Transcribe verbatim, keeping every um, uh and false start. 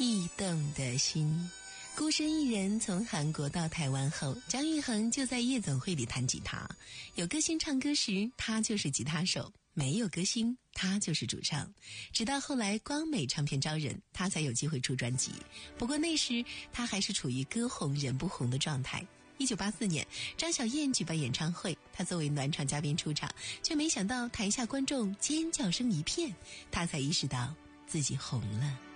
驿动的心。孤身一人从韩国到台湾后，张玉衡就在夜总会里弹吉他。有歌星唱歌时，他就是吉他手；没有歌星，他就是主唱。直到后来光美唱片招人，他才有机会出专辑。不过那时他还是处于歌红人不红的状态。一九八四年，张小燕举办演唱会，她作为暖场嘉宾出场，却没想到台下观众尖叫声一片，她才意识到自己红了。